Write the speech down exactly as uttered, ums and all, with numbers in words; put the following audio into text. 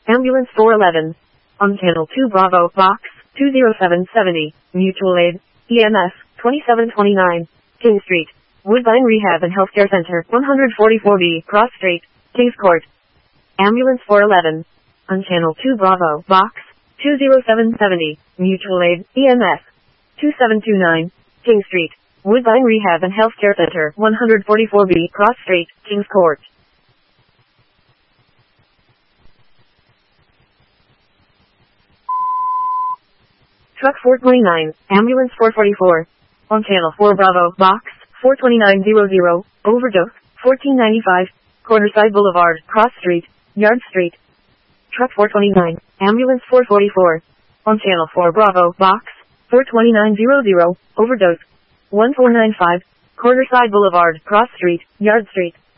Ambulance four eleven. On Channel two Bravo, Box two zero seven seven zero, Mutual Aid, E M S, twenty-seven twenty-nine, King Street, Woodbine Rehab and Healthcare Center, one forty-four B, Cross Street, Kings Court. Ambulance four eleven. On Channel two Bravo, Box two zero seven seven zero, Mutual Aid, E M S, twenty-seven twenty-nine, King Street, Woodbine Rehab and Healthcare Center, one forty-four B, Cross Street, Kings Court. Truck four twenty-nine, Ambulance four forty-four. On Channel four Bravo, Box four twenty-nine hundred, Overdose, fourteen ninety-five, Cornerside Boulevard, Cross Street, Yard Street. Truck four twenty-nine, Ambulance four forty-four. On Channel four Bravo, Box four twenty-nine hundred, Overdose, one four nine five, Cornerside Boulevard, Cross Street, Yard Street.